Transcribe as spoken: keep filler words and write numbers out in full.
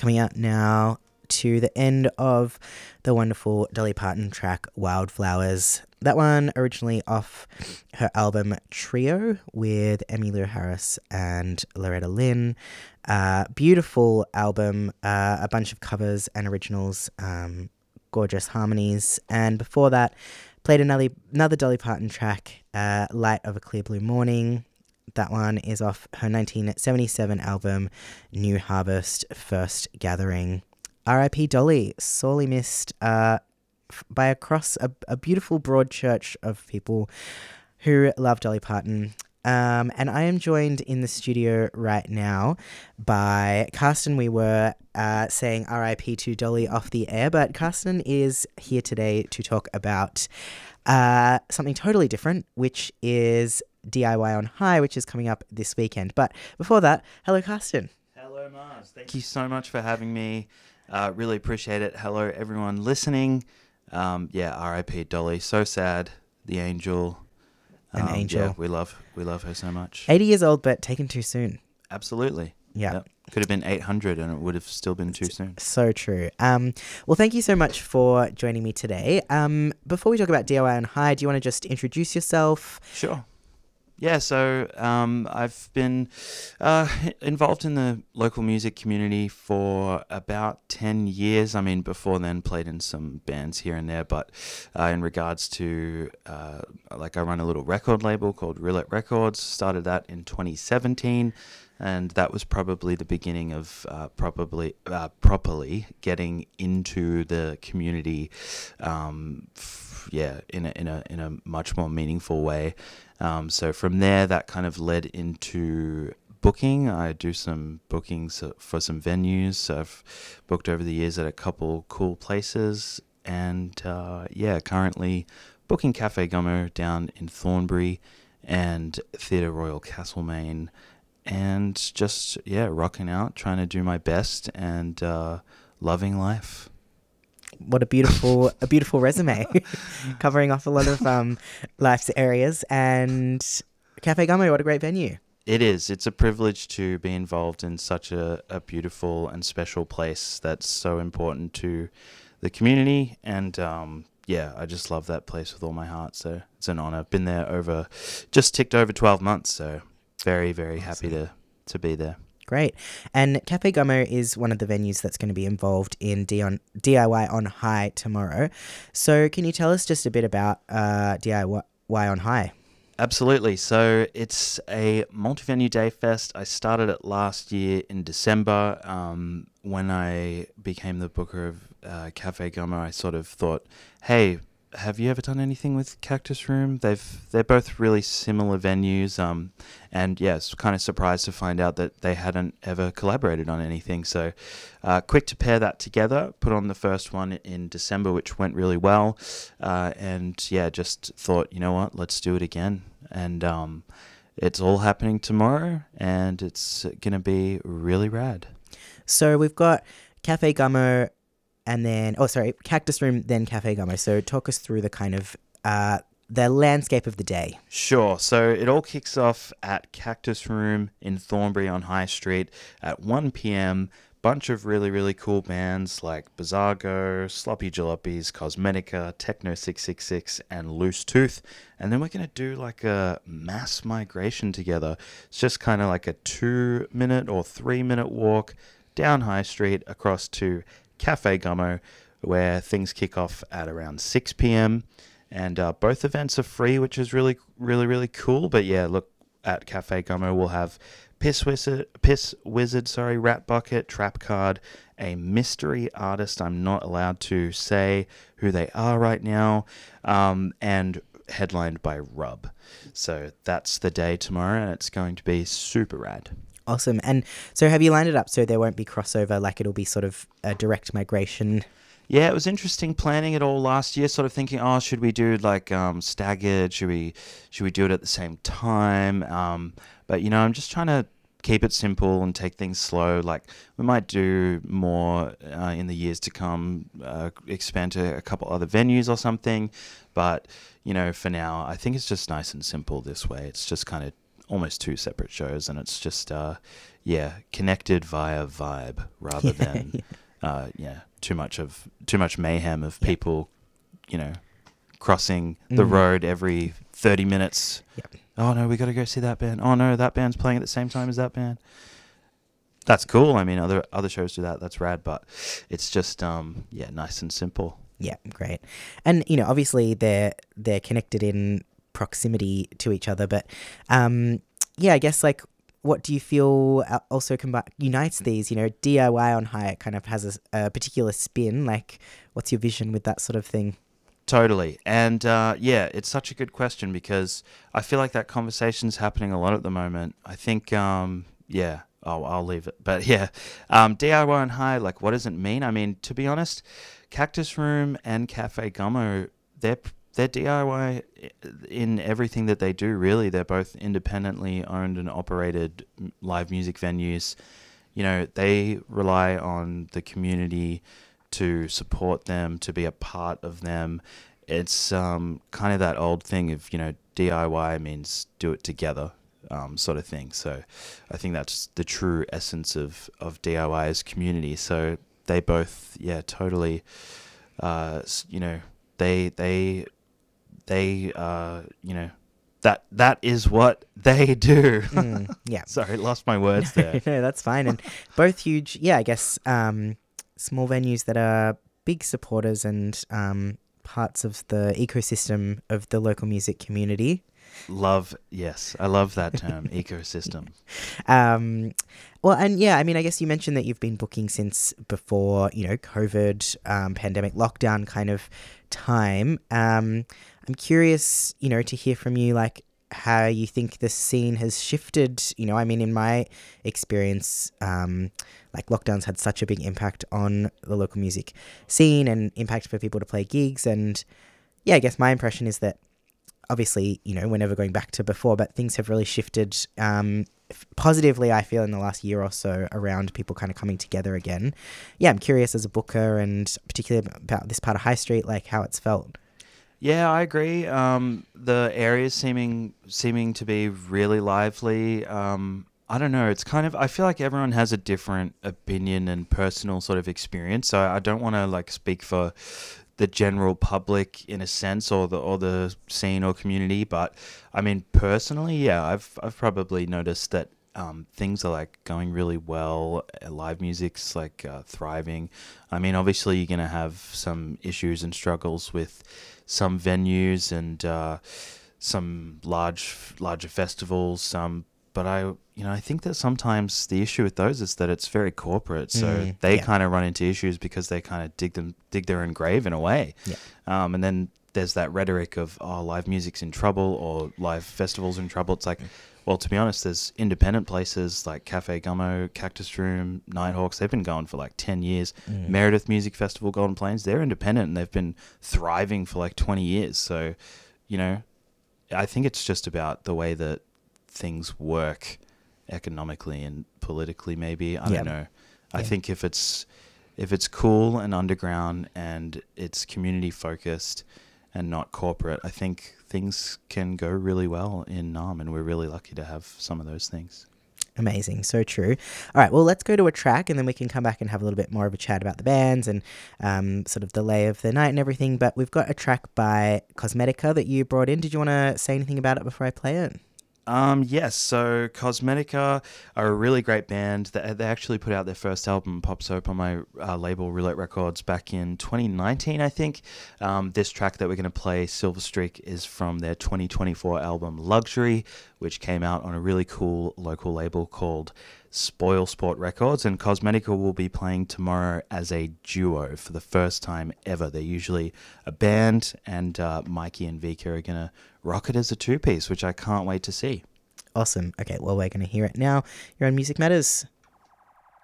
coming out now to the end of the wonderful Dolly Parton track Wildflowers. That one originally off her album Trio with Emmylou Harris and Loretta Lynn. Uh, beautiful album, uh, a bunch of covers and originals, um, gorgeous harmonies. And before that, played another, another Dolly Parton track, uh, Light of a Clear Blue Morning. That one is off her nineteen seventy-seven album New Harvest First Gathering. R I P Dolly, sorely missed uh, f- by across a, a beautiful broad church of people who love Dolly Parton. Um, and I am joined in the studio right now by Karsten. We were uh, saying R I P to Dolly off the air, but Karsten is here today to talk about uh, something totally different, which is D I Y on High, which is coming up this weekend. But before that, hello, Karsten. Hello, Mars. Thank you so much for having me. Uh, really appreciate it. Hello, everyone listening. Um, yeah, R I P Dolly. So sad. The angel. An um, angel. Yeah, we love we love her so much. eighty years old, but taken too soon. Absolutely. Yeah. Yep. Could have been eight hundred and it would have still been too soon. So true. Um, well, thank you so much for joining me today. Um, before we talk about D I Y on High, do you want to just introduce yourself? Sure. Yeah, so um, I've been uh, involved in the local music community for about ten years. I mean, before then, played in some bands here and there. But uh, in regards to, uh, like, I run a little record label called Roulette Records. Started that in twenty seventeen. And that was probably the beginning of uh, probably uh, properly getting into the community, um, f- yeah, in a in a in a much more meaningful way. Um, so from there, that kind of led into booking. I do some bookings for some venues. I've booked over the years at a couple cool places, and uh, yeah, currently booking Cafe Gummo down in Thornbury and Theatre Royal Castlemaine. And just, yeah, rocking out, trying to do my best and uh, loving life. What a beautiful, a beautiful resume, covering off a lot of um, life's areas. And Cafe Gummo, what a great venue. It is. It's a privilege to be involved in such a, a beautiful and special place that's so important to the community. And um, yeah, I just love that place with all my heart. So it's an honor. Been there over, just ticked over twelve months. So very, very Awesome. happy to, to be there. Great. And Cafe Gummo is one of the venues that's going to be involved in D I Y on High tomorrow. So can you tell us just a bit about uh, D I Y on High? Absolutely. So it's a multi-venue day fest. I started it last year in December. Um, when I became the booker of uh, Cafe Gummo, I sort of thought, hey, have you ever done anything with Cactus Room? They've they're both really similar venues, um, and yes, kind of surprised to find out that they hadn't ever collaborated on anything. So, uh, quick to pair that together. Put on the first one in December, which went really well, uh, and yeah, just thought, you know what, let's do it again. And um, it's all happening tomorrow, and it's gonna be really rad. So we've got Cafe Gummo. And then, oh, sorry, Cactus Room, then Cafe Gummo. So talk us through the kind of, uh, the landscape of the day. Sure. So it all kicks off at Cactus Room in Thornbury on High Street at one p.m. Bunch of really, really cool bands like Bizargo, Sloppy Jalopies, Cosmetica, Techno six six six, and Loose Tooth. And then we're going to do like a mass migration together. It's just kind of like a two-minute or three-minute walk down High Street across to Cafe Gummo, where things kick off at around six p.m. And uh, both events are free, which is really, really, really cool. But yeah, look, at Cafe Gummo, we'll have Piss Wizard, Piss Wizard, sorry, Rat Bucket, Trap Card, a mystery artist. I'm not allowed to say who they are right now, um, and headlined by Rub. So that's the day tomorrow, and it's going to be super rad. Awesome. And so have you lined it up so there won't be crossover, like it'll be sort of a direct migration? Yeah, it was interesting planning it all last year, sort of thinking, oh, should we do like um, staggered? Should we should we do it at the same time? Um, but, you know, I'm just trying to keep it simple and take things slow. Like we might do more uh, in the years to come, uh, expand to a couple other venues or something. But, you know, for now, I think it's just nice and simple this way. It's just kind of almost two separate shows, and it's just uh, yeah, connected via vibe rather Yeah, than yeah. uh, yeah, too much of too much mayhem of Yeah. people, you know, crossing the Mm. road every thirty minutes. Yep. Oh no, we got to go see that band. Oh no, that band's playing at the same time as that band. That's cool. I mean, other other shows do that. That's rad. But it's just um, yeah, nice and simple. Yeah, great. And you know, obviously they're they're connected in proximity to each other, but um, yeah, I guess like, what do you feel uh, also combi- unites these? You know, D I Y on High kind of has a, a particular spin. Like, what's your vision with that sort of thing? Totally. And uh, yeah, it's such a good question because I feel like that conversation's happening a lot at the moment. I think, um, yeah, oh, I'll leave it. But yeah, um, D I Y on High, like, what does it mean? I mean, to be honest, Cactus Room and Cafe Gummo, they're, they're D I Y in everything that they do, really. They're both independently owned and operated m- live music venues. You know, they rely on the community to support them, to be a part of them. It's um, kind of that old thing of, you know, D I Y means do it together, um, sort of thing. So I think that's the true essence of, of D I Y as community. So they both, yeah, totally, uh, s- you know, they, they, they, uh, you know, that, that is what they do. Mm, yeah. Sorry, lost my words there. No, that's fine. And both huge, yeah, I guess, um, small venues that are big supporters and um, parts of the ecosystem of the local music community. Love, yes, I love that term, ecosystem. Um, well, and yeah, I mean, I guess you mentioned that you've been booking since before, you know, COVID, um, pandemic lockdown kind of time. Um, I'm curious, you know, to hear from you, like, how you think the scene has shifted. You know, I mean, in my experience, um, like, lockdowns had such a big impact on the local music scene and impact for people to play gigs. And yeah, I guess my impression is that obviously, you know, we're never going back to before, but things have really shifted um, f- positively, I feel, in the last year or so around people kind of coming together again. Yeah, I'm curious as a booker and particularly about this part of High Street, like how it's felt. Yeah, I agree. Um, the area's seeming seeming to be really lively. Um, I don't know. It's kind of. I feel like everyone has a different opinion and personal sort of experience. So I don't want to like speak for the general public in a sense, or the or the scene or community. But I mean, personally, yeah, I've I've probably noticed that um, things are like going really well. uh, Live music's like uh, thriving. I mean, obviously, you're gonna have some issues and struggles with some venues and uh, some large larger festivals. Um, but I, you know, I think that sometimes the issue with those is that it's very corporate, so Mm, they yeah. kind of run into issues because they kind of dig them dig their own grave in a way. Yeah. Um, and then there's that rhetoric of, oh, live music's in trouble or live festivals in trouble. It's like, well, to be honest, there's independent places like Cafe Gummo, Cactus Room, Nighthawks. They've been going for like ten years. Mm. Meredith Music Festival, Golden Plains, they're independent and they've been thriving for like twenty years. So, you know, I think it's just about the way that things work economically and politically, maybe. I Yeah. don't know. I Yeah. think if it's if it's cool and underground and it's community focused and not corporate, I think things can go really well in Nam, and we're really lucky to have some of those things. Amazing. So true. All right. Well, let's go to a track and then we can come back and have a little bit more of a chat about the bands and um, sort of the lay of the night and everything. But we've got a track by Cosmetica that you brought in. Did you want to say anything about it before I play it? Um, yes, so Cosmetica are a really great band. They, they actually put out their first album, Pop Soap, on my uh, label, Roulette Records, back in twenty nineteen, I think. Um, this track that we're going to play, Silver Streak, is from their twenty twenty-four album, Luxury, which came out on a really cool local label called Spoil Sport Records. And Cosmetica will be playing tomorrow as a duo for the first time ever. They're usually a band, and uh, Mikey and Vika are going to rock it as a two-piece, which I can't wait to see. Awesome. Okay, well, we're going to hear it now. You're on Music Matters.